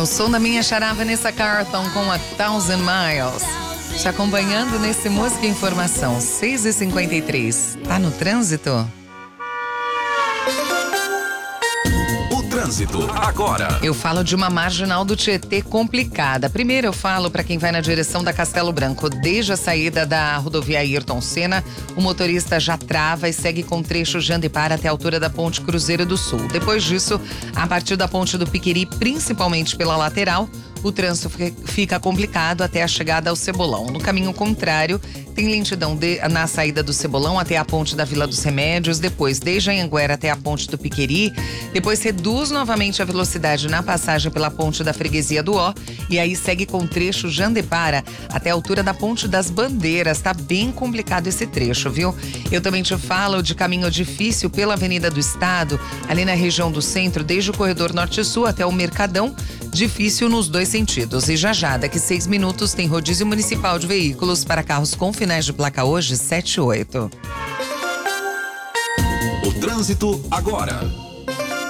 o som da minha xará Vanessa Carlton com A Thousand Miles. Te acompanhando nesse Música e Informação, 6h53. Tá no trânsito? Trânsito agora. Eu falo de uma marginal do Tietê complicada. Primeiro eu falo para quem vai na direção da Castelo Branco. Desde a saída da rodovia Ayrton Senna, o motorista já trava e segue com trecho Jandipar até a altura da Ponte Cruzeiro do Sul. Depois disso, a partir da Ponte do Piqueri, principalmente pela lateral, o trânsito fica complicado até a chegada ao Cebolão. No caminho contrário, tem lentidão na saída do Cebolão até a ponte da Vila dos Remédios, depois desde Anhanguera até a ponte do Piqueri, depois reduz novamente a velocidade na passagem pela ponte da Freguesia do Ó e aí segue com o trecho Jandepara até a altura da Ponte das Bandeiras. Tá bem complicado esse trecho, viu? Eu também te falo de caminho difícil pela Avenida do Estado, ali na região do centro, desde o corredor Norte-Sul até o Mercadão, difícil nos dois sentidos. E já daqui 6 minutos tem rodízio municipal de veículos para carros com finais de placa hoje 7 e 8. O trânsito agora.